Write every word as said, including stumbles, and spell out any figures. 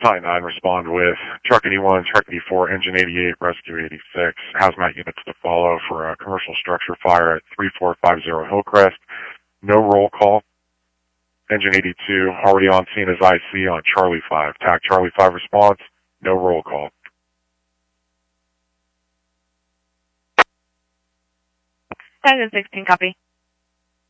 Battalion nine respond with Truck eighty-one, Truck eighty-four, Engine eighty-eight, Rescue eighty-six, hazmat units to follow for a commercial structure fire at three four five zero Hillcrest. No roll call. Engine eighty-two already on scene as I C on Charlie five. T A C Charlie five response, no roll call. Engine sixteen, copy.